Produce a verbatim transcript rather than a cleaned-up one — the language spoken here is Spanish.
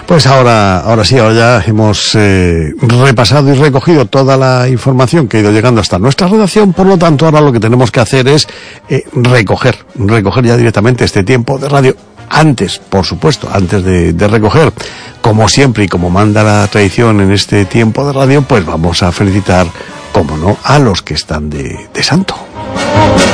Pues ahora, ahora sí, ahora ya hemos eh, repasado y recogido toda la información que ha ido llegando hasta nuestra redacción, por lo tanto ahora lo que tenemos que hacer es eh, recoger, recoger ya directamente este tiempo de radio. Antes, por supuesto, antes de, de recoger, como siempre y como manda la tradición en este tiempo de radio, pues vamos a felicitar, como no, a los que están de, de santo.